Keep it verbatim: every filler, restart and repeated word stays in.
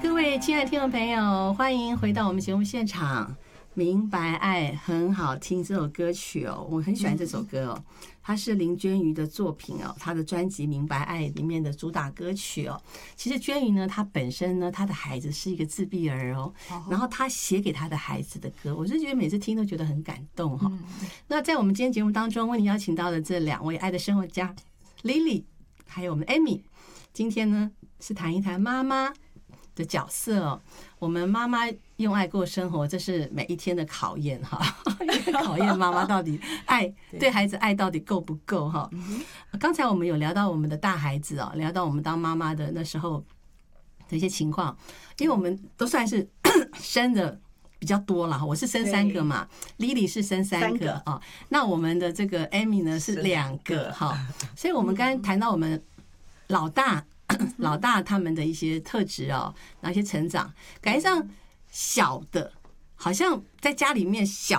各位亲爱的听众朋友，欢迎回到我们节目现场。明白爱很好听，这首歌曲哦，我很喜欢这首歌哦。它是林娟瑜的作品哦，她的专辑《明白爱》里面的主打歌曲哦。其实娟瑜呢，她本身呢，她的孩子是一个自闭儿哦，然后她写给她的孩子的歌，我就觉得每次听都觉得很感动哈。那在我们今天节目当中，为你邀请到的这两位爱的生活家 Lily 还有我们 Amy， 今天呢是谈一谈妈妈的角色哦。我们妈妈用爱过生活，这是每一天的考验哈，考验妈妈到底爱对孩子爱到底够不够哈。刚才我们有聊到我们的大孩子哦，聊到我们当妈妈的那时候的一些情况，因为我们都算是生的比较多了，我是生三个嘛 ，Lily 是生三个啊，那我们的这个 Amy 呢是两个哈，所以我们刚刚谈到我们老大。老大他们的一些特质哦，哪些成长，感觉上小的好像在家里面小